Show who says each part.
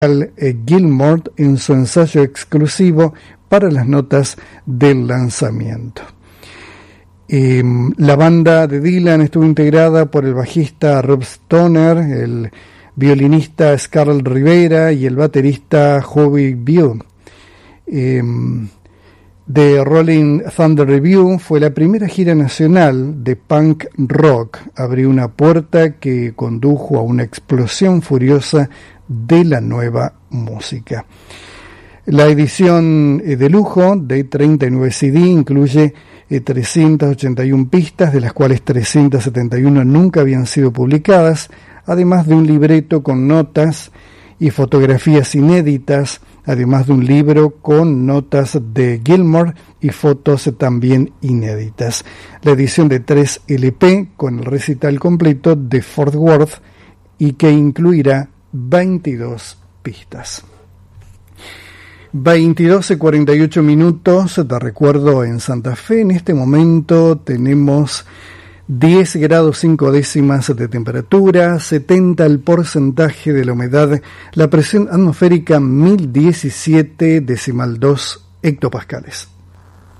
Speaker 1: Gilmour en su ensayo exclusivo para las notas del lanzamiento. La banda de Dylan estuvo integrada por el bajista Rob Stoner, el violinista Scarlett Rivera y el baterista Howie Beale. The Rolling Thunder Revue fue la primera gira nacional de punk rock. Abrió una puerta que condujo a una explosión furiosa de la nueva música. La edición de lujo de 39 CD incluye 381 pistas, de las cuales 371 nunca habían sido publicadas, además de un libreto con notas y fotografías inéditas, además de un libro con notas de Gilmour y fotos también inéditas. La edición de 3 LP con el recital completo de Fort Worth y que incluirá 22 pistas. 22:48 minutos, te recuerdo en Santa Fe. En este momento tenemos 10 grados 5 décimas de temperatura, 70 el porcentaje de la humedad, la presión atmosférica 1017,2 hectopascales.